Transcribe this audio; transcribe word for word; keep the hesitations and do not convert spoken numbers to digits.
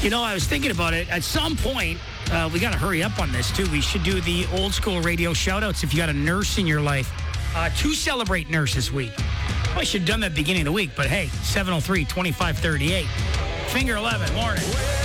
You know, I was thinking about it. At some point, uh, we got to hurry up on this, too. We should do the old school radio shout-outs if you got a nurse in your life. Uh, to celebrate Nurses Week. I should have done that at the beginning of the week, but hey, seven oh three, twenty-five thirty-eight. Finger eleven, morning.